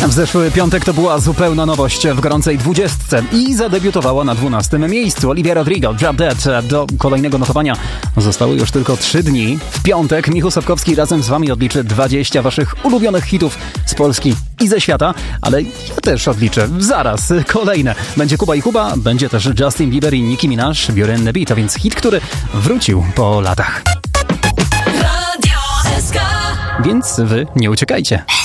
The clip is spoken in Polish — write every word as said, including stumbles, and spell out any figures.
W zeszły piątek to była zupełna nowość w gorącej dwudziestce i zadebiutowała na dwunastym miejscu. Olivia Rodrigo, Drop Dead. Do kolejnego notowania zostały już tylko trzy dni. W piątek Michał Sapkowski razem z wami odliczy dwadzieścia waszych ulubionych hitów z Polski i ze świata, ale ja też odliczę zaraz kolejne. Będzie Kuba i Kuba, będzie też Justin Bieber i Nicki Minaj, Biorę the Beat, a więc hit, który wrócił po latach. Radio S K. Więc wy nie uciekajcie.